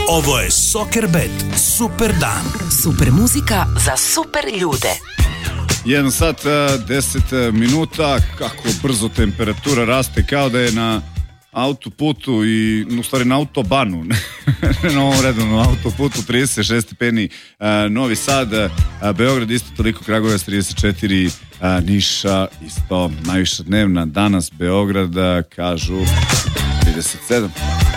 Ovo je Soccerbet, super dan. Super muzika za super ljude. 1 sat 10 minuta, kako brzo temperatura raste, kao da je na autoputu i u stvari na autobanu na ovom redovnom autoputu. 36 stepeni Novi Sad, Beograd isto toliko, Kragujevac 34, Niša isto najviša dnevna danas, Beograd kažu 37.